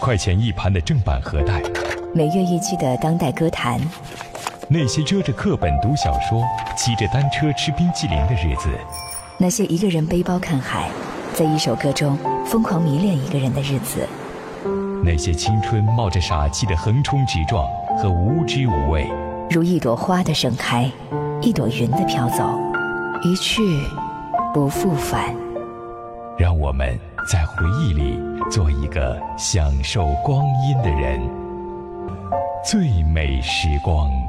块钱一盘的正版盒带， 每月一期的当代歌坛， 那些遮着课本读小说、骑着单车吃冰淇淋的日子， 那些一个人背包看海，在一首歌中疯狂迷恋一个人的日子， 那些青春冒着傻气的横冲直撞和无知无畏， 如一朵花的盛开，一朵云的飘走，一去不复返。 让我们在回忆里做一个享受光阴的人，最美时光。